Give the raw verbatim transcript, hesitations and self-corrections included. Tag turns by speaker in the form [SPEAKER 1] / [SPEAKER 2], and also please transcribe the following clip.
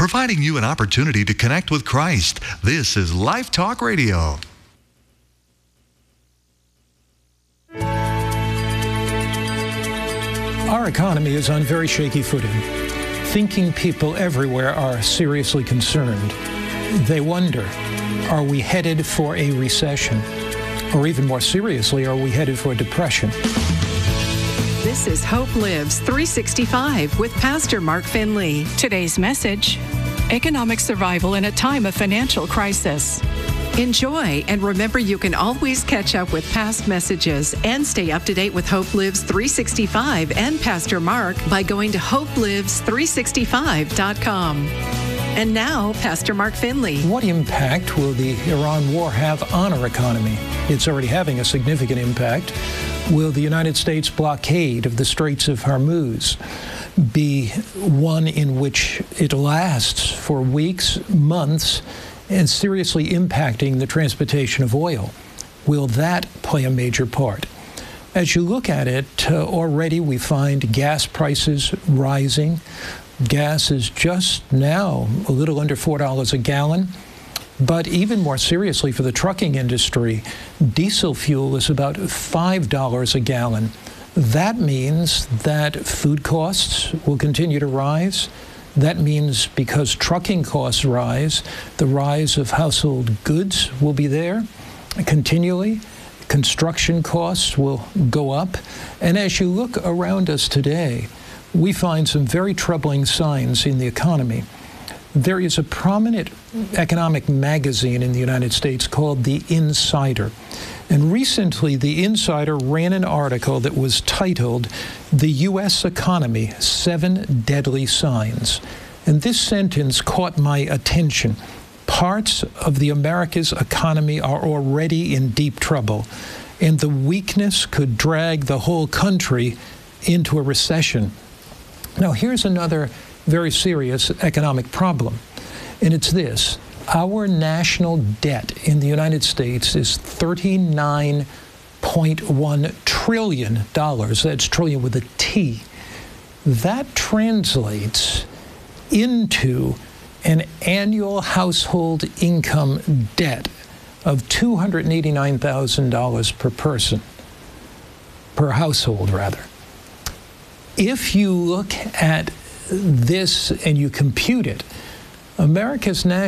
[SPEAKER 1] providing you an opportunity to connect with Christ. This is Life Talk Radio.
[SPEAKER 2] Our economy is on very shaky footing. Thinking people everywhere are seriously concerned. They wonder, are we headed for a recession? Or even more seriously, are we headed for a depression?
[SPEAKER 3] This is Hope Lives three sixty-five with Pastor Mark Finley.
[SPEAKER 4] Today's message, economic survival in a time of financial crisis.
[SPEAKER 3] Enjoy, and remember you can always catch up with past messages and stay up to date with Hope Lives three sixty-five and Pastor Mark by going to hope lives three sixty-five dot com. And now, Pastor Mark Finley.
[SPEAKER 2] What impact will the Iran war have on our economy? It's already having a significant impact. Will the United States blockade of the Straits of Hormuz be one in which it lasts for weeks, months, and seriously impacting the transportation of oil? Will that play a major part? As you look at it, uh, already we find gas prices rising. Gas is just now a little under four dollars a gallon. But even more seriously for the trucking industry, diesel fuel is about five dollars a gallon. That means that food costs will continue to rise. That means because trucking costs rise, the rise of household goods will be there continually. Construction costs will go up. And as you look around us today, we find some very troubling signs in the economy. There is a prominent economic magazine in the United States called The Insider. And recently, The Insider ran an article that was titled, "The U S Economy, Seven Deadly Signs." And this sentence caught my attention. Parts of the America's economy are already in deep trouble, and the weakness could drag the whole country into a recession. Now, here's another very serious economic problem, and it's this. Our national debt in the United States is thirty-nine point one trillion dollars. That's trillion with a T. That translates into an annual household income debt of two hundred eighty-nine thousand dollars per person, per household, rather. If you look at this and you compute it, America's national